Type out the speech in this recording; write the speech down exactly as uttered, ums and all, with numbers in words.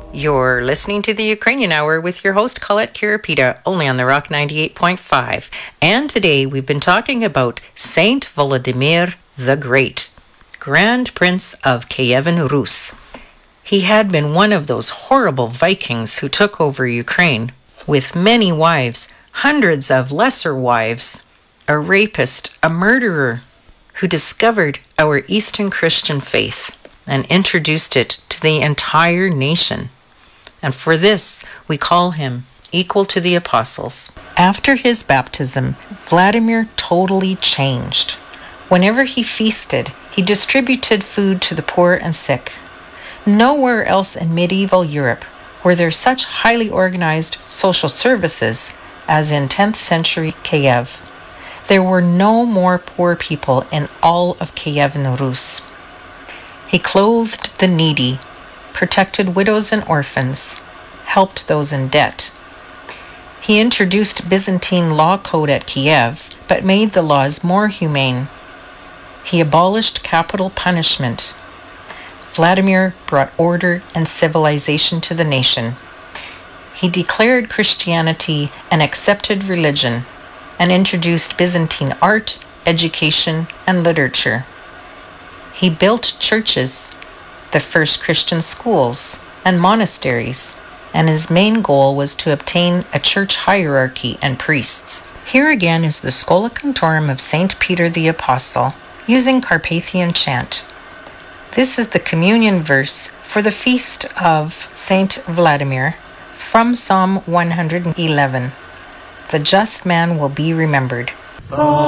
You're listening to the Ukrainian Hour with your host, Colette Kiripita, only on the Rock ninety-eight point five. And today we've been talking about Saint Volodymyr the Great, Grand Prince of Kievan Rus. He had been one of those horrible Vikings who took over Ukraine, with many wives, hundreds of lesser wives, a rapist, a murderer, who discovered our Eastern Christian faith and introduced it to the entire nation. And for this, we call him equal to the apostles. After his baptism, Vladimir totally changed. Whenever he feasted, he distributed food to the poor and sick. Nowhere else in medieval Europe were there such highly organized social services as in tenth century Kiev. There were no more poor people in all of Kievan Rus. He clothed the needy, protected widows and orphans, helped those in debt. He introduced Byzantine law code at Kiev, but made the laws more humane. He abolished capital punishment. Vladimir brought order and civilization to the nation. He declared Christianity an accepted religion and introduced Byzantine art, education, and literature. He built churches, the first Christian schools, and monasteries, and his main goal was to obtain a church hierarchy and priests. Here again is the Schola Cantorum of Saint Peter the Apostle, using Carpathian chant. This is the communion verse for the feast of Saint Vladimir from Psalm one hundred eleven. The just man will be remembered.